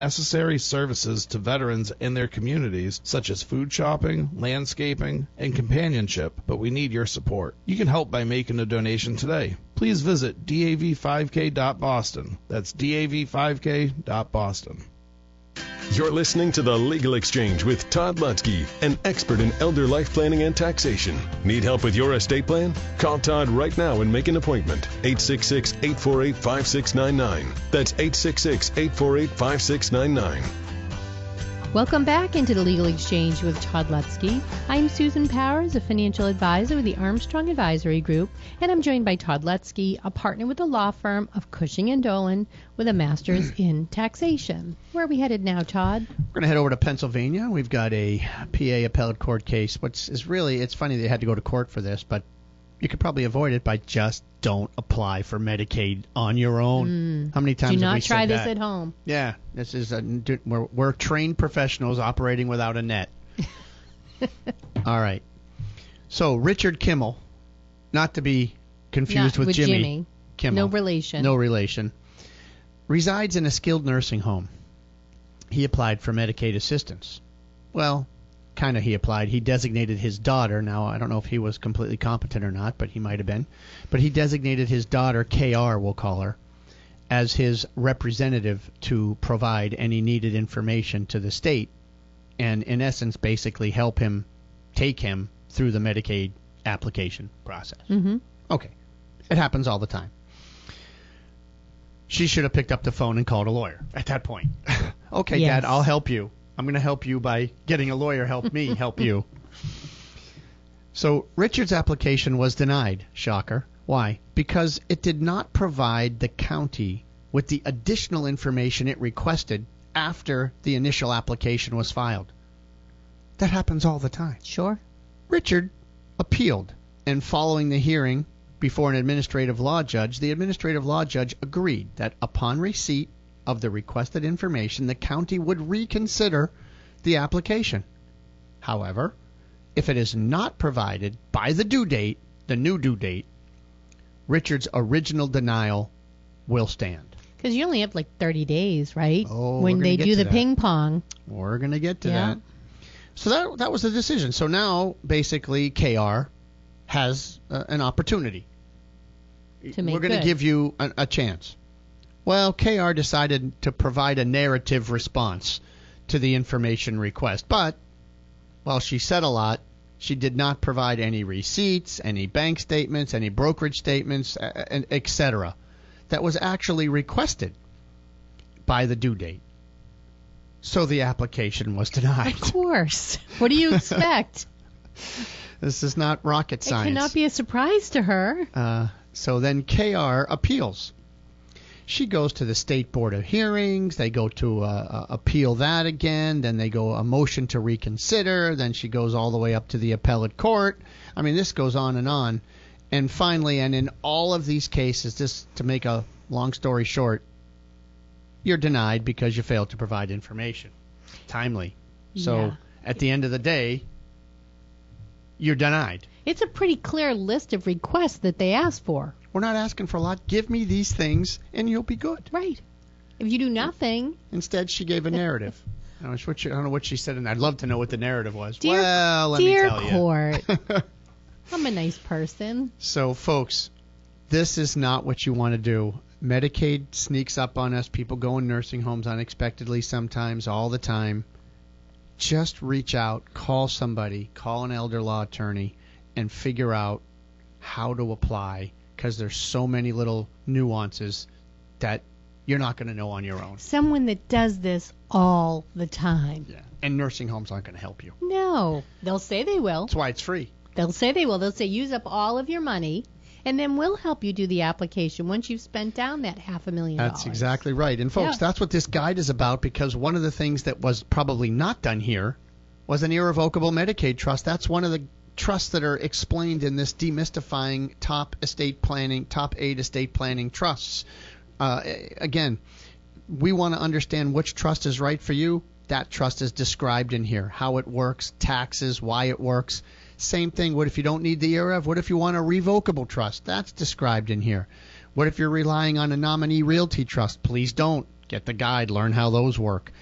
necessary services to veterans in their communities, such as food shopping, landscaping, and companionship, but we need your support. You can help by making a donation today. Please visit dav5k.boston. That's dav5k.boston. You're listening to The Legal Exchange with Todd Lutzke, an expert in elder life planning and taxation. Need help with your estate plan? Call Todd right now and make an appointment. 866-848-5699. That's 866-848-5699. Welcome back into the Legal Exchange with Todd Lutzke. I'm Susan Powers, a financial advisor with the Armstrong Advisory Group, and I'm joined by Todd Lutzke, a partner with the law firm of Cushing & Dolan with a master's in taxation. Where are we headed now, Todd? We're going to head over to Pennsylvania. We've got a PA appellate court case. It's funny they had to go to court for this, but you could probably avoid it by just don't apply for Medicaid on your own. How many times have we said that? Do not try this at home. Yeah, this is we're trained professionals operating without a net. All right. So Richard Kimmel, not to be confused with Jimmy Kimmel. No relation. No relation. Resides in a skilled nursing home. He applied for Medicaid assistance. Well, kind of he applied. He designated his daughter. Now, I don't know if he was completely competent or not, but he might have been. But he designated his daughter, KR, we'll call her, as his representative to provide any needed information to the state and, in essence, basically help him take him through the Medicaid application process. Mm-hmm. Okay. It happens all the time. She should have picked up the phone and called a lawyer at that point. Okay, yes. Dad, I'll help you. I'm going to help you by getting a lawyer help me help you. So Richard's application was denied. Shocker. Why? Because it did not provide the county with the additional information it requested after the initial application was filed. That happens all the time. Sure. Richard appealed, and following the hearing before an administrative law judge, the administrative law judge agreed that upon receipt of the requested information, the county would reconsider the application. However, if it is not provided by the due date, the new due date, Richard's original denial will stand. Because you only have like 30 days, right? Oh, when they do the ping pong. We're going to get to that. So that was the decision. So now, basically, KR has an opportunity. To make We're going to give you a chance. Well, KR decided to provide a narrative response to the information request. But while she said a lot, she did not provide any receipts, any bank statements, any brokerage statements, etc. that was actually requested by the due date. So the application was denied. Of course. What do you expect? This is not rocket science. It cannot be a surprise to her. So then KR appeals. She goes to the State Board of Hearings. They go to appeal that again. Then they go a motion to reconsider. Then she goes all the way up to the appellate court. I mean, this goes on. And finally, and in all of these cases, just to make a long story short, you're denied because you failed to provide information timely. So at the end of the day, you're denied. It's a pretty clear list of requests that they ask for. We're not asking for a lot. Give me these things, and you'll be good. Right. If you do nothing. Instead, she gave a narrative. I don't know what she said, and I'd love to know what the narrative was. Dear let me tell you. Court, I'm a nice person. So, folks, this is not what you want to do. Medicaid sneaks up on us. People go in nursing homes unexpectedly sometimes, all the time. Just reach out, call somebody, call an elder law attorney, and figure out how to apply, because there's so many little nuances that you're not going to know on your own. Someone that does this all the time. Yeah. And nursing homes aren't going to help you. No. They'll say they will. That's why it's free. They'll say they will. They'll say use up all of your money, and then we'll help you do the application once you've spent down that $500,000. That's exactly right. And, folks, that's what this guide is about, because one of the things that was probably not done here was an irrevocable Medicaid trust. That's one of the trusts that are explained in this demystifying top 8 estate planning trusts. Again, we want to understand which trust is right for you. That trust is described in here, how it works, taxes, why it works. Same thing. What if you don't need the IREV? What if you want a revocable trust? That's described in here. What if you're relying on a nominee realty trust? Please don't. Get the guide, learn how those work.